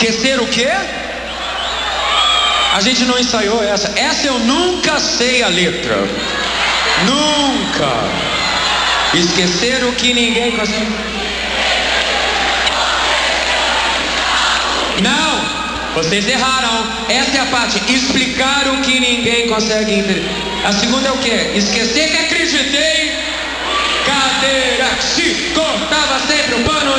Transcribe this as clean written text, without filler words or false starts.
Esquecer o quê? A gente não ensaiou essa. Essa eu nunca sei a letra. Nunca. Esquecer o que ninguém consegue. Não, vocês erraram. Essa é a parte. Explicar o que ninguém consegue entender. A segunda é o quê? Esquecer que acreditei. Cadeira se cortava sempre o pano